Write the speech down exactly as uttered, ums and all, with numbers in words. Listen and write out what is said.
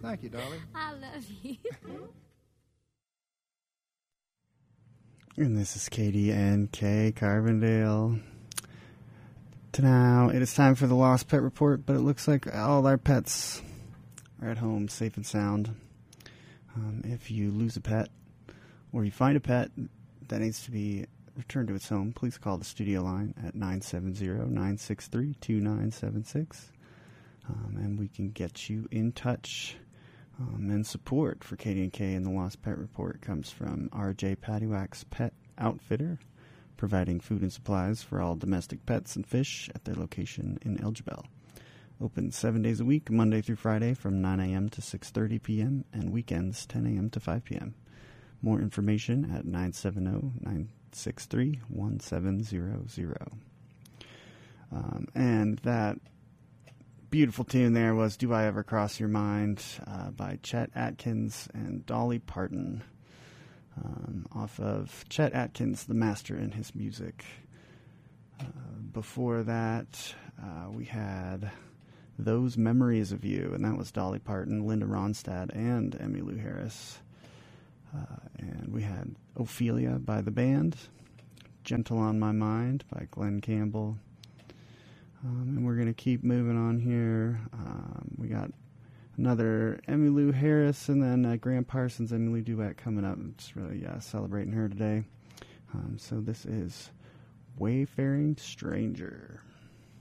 Thank you, darling. I love you. And this is Katie and Kay Carbondale. Now, it is time for the Lost Pet Report, but it looks like all our pets are at home, safe and sound. Um, if you lose a pet, or you find a pet that needs to be returned to its home, please call the studio line at nine seven zero, nine six three, two nine seven six, um, and we can get you in touch. Um, and support for Katie and Kay and the Lost Pet Report comes from R J Paddywhack's Pet Outfitter, providing food and supplies for all domestic pets and fish at their location in Elgibel. Open seven days a week, Monday through Friday from nine a.m. to six thirty p.m. and weekends ten a.m. to five p.m. More information at nine seven zero, nine six three, one seven zero zero. Um, and that beautiful tune there was Do I Ever Cross Your Mind uh, by Chet Atkins and Dolly Parton, um, off of Chet Atkins, The Master in His Music. Uh, before that, uh, we had Those Memories of You, and that was Dolly Parton, Linda Ronstadt, and Emmylou Harris. Uh, and we had Ophelia by the band, Gentle on My Mind by Glenn Campbell. Um, and we're going to keep moving on here. Um, we got another Emmylou Harris and then uh, Graham Parsons Emmylou duet coming up. It's really uh, celebrating her today. Um, so this is Wayfaring Stranger.